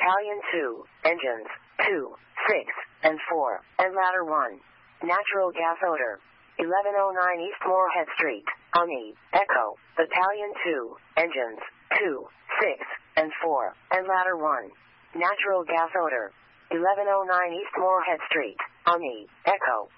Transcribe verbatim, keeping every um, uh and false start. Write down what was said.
Battalion two, engines, two, six, and four, and ladder one. Natural gas odor. eleven oh nine East Moorhead Street, Ami, Echo, Battalion two, engines, two, six, and four, and ladder one. Natural gas odor. eleven oh nine East Moorhead Street, Ami, Echo,